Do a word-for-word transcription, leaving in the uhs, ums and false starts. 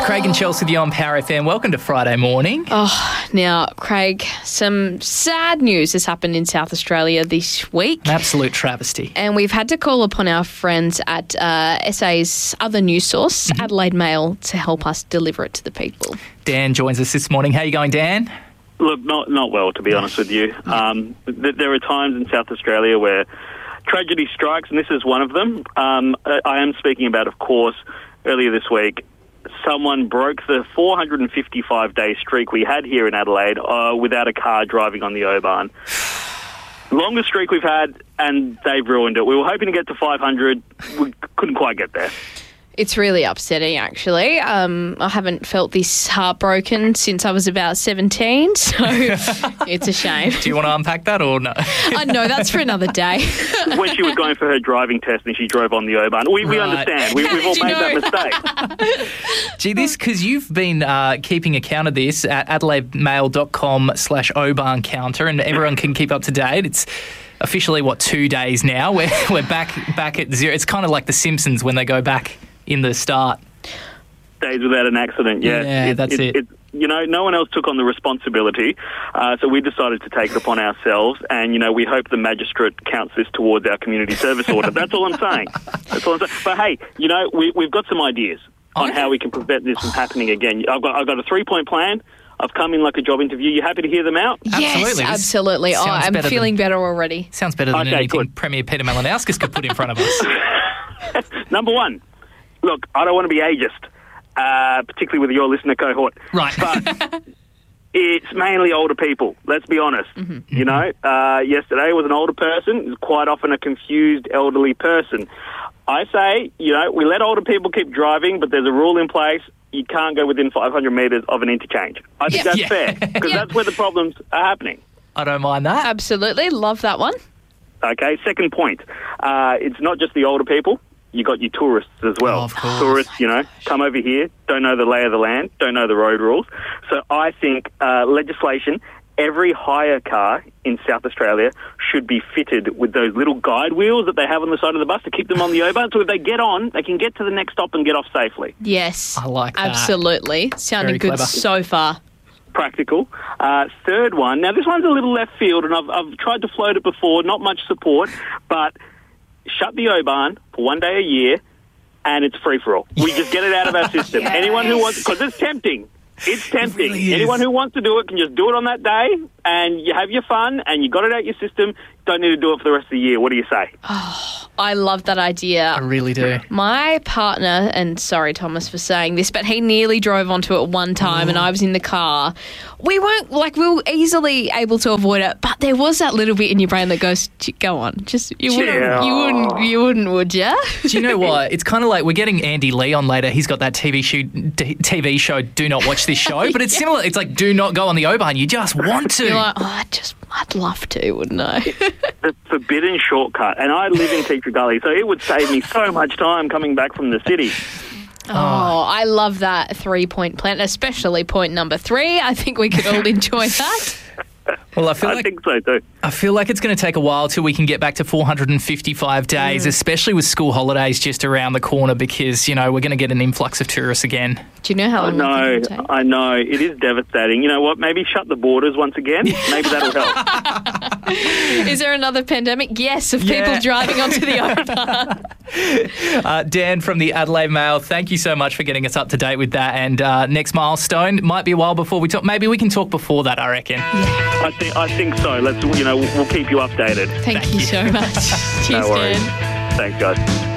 Craig and Chelsea with you on Power F M. Welcome to Friday morning. Oh, now, Craig, some sad news has happened in South Australia this week. An absolute travesty. And we've had to call upon our friends at uh, S A's other news source, mm-hmm. Adelaide Mail, to help us deliver it to the people. Dan joins us this morning. How are you going, Dan? Look, not not well, to be honest with you. Um, th- there are times in South Australia where tragedy strikes, and this is one of them. Um, I, I am speaking about, of course, earlier this week, someone broke the four hundred fifty-five day streak we had here in Adelaide uh, without a car driving on the Oban. Longest streak we've had, and they've ruined it. We were hoping to get to five hundred. We couldn't quite get there. It's really upsetting, actually. Um, I haven't felt this heartbroken since I was about seventeen, so it's a shame. Do you want to unpack that or no? I know, that's for another day. When she was going for her driving test and she drove on the Oban. We, we Right. understand. We, we've all Do you made know? that mistake. Gee, this, because you've been uh, keeping account of this at adelaidemail.com slash Oban counter, and everyone can keep up to date. It's officially, what, two days now? We're, we're back, back at zero. It's kind of like The Simpsons when they go back in the start. Days without an accident, yeah. Yeah, that's it. it. You know, no one else took on the responsibility, uh, so we decided to take it upon ourselves, and, you know, we hope the magistrate counts this towards our community service order. That's all I'm saying. That's all I'm saying. But, hey, you know, we, we've got some ideas on Okay. how we can prevent this from happening again. I've got, I've got a three-point plan. I've come in like a job interview. You happy to hear them out? Yes, Absolutely. This absolutely. Oh, sounds I'm better feeling than- better already. Sounds better than Okay, anything good. Premier Peter Malinauskas could put in front of us. Number one, look, I don't want to be ageist, uh, particularly with your listener cohort. Right. But it's mainly older people, let's be honest. Mm-hmm. You know, uh, yesterday was an older person, it's quite often a confused elderly person. I say, you know, we let older people keep driving, but there's a rule in place. You can't go within five hundred metres of an interchange. I think Yeah. that's Yeah. fair, because Yeah. that's where the problems are happening. I don't mind that. Absolutely. Love that one. Okay, second point. Uh, it's not just the older people. You got your tourists as well. Oh, of course. Tourists, you know, come over here, don't know the lay of the land, don't know the road rules. So I think uh, legislation, every hire car in South Australia should be fitted with those little guide wheels that they have on the side of the bus to keep them on the Oban. So if they get on, they can get to the next stop and get off safely. Yes. I like that. Absolutely. Sounding Very good clever. so far. Practical. Uh, third one. Now, this one's a little left field, and I've, I've tried to float it before, not much support, but shut the Oban for one day a year, and it's free-for-all. We just get it out of our system. Yes. Anyone who wants... Because it's tempting. It's tempting. really is. Anyone who wants to do it can just do it on that day, and you have your fun, and you got it out your system. Don't need to do it for the rest of the year. What do you say? I love that idea. I really do. My partner, and sorry, Thomas, for saying this, but he nearly drove onto it one time and I was in the car. We weren't, like, we were easily able to avoid it, but there was that little bit in your brain that goes, "Ch- go on, just, you wouldn't, Yeah. you wouldn't, you wouldn't, would you?" Do you know what? It's kind of like we're getting Andy Lee on later. He's got that T V show, D- T V show, Do Not Watch This Show. But it's Yeah. similar. It's like, do not go on the Oban. You just want to. You're like, oh, I just, I'd love to, wouldn't I? The forbidden shortcut. And I live in Teacher Gully, so it would save me so much time coming back from the city. Oh, I love that three-point plan, especially point number three. I think we could all enjoy that. Well, I feel I like think so too. I feel like it's going to take a while till we can get back to four hundred fifty-five days, especially with school holidays just around the corner, because, you know, we're going to get an influx of tourists again. Do you know how I long know, it take? I know. It is devastating. You know what? Maybe shut the borders once again. Maybe that'll help. Is there another pandemic? Yes, of Yeah. people driving onto the Oban. Uh, Dan from the Adelaide Mail, thank you so much for getting us up to date with that. And uh, next milestone might be a while before we talk. Maybe we can talk before that, I reckon. I think I think so. Let's you know we'll keep you updated. Thank, Thank you you. so much. Cheers, No worries. Dan. Thanks, guys.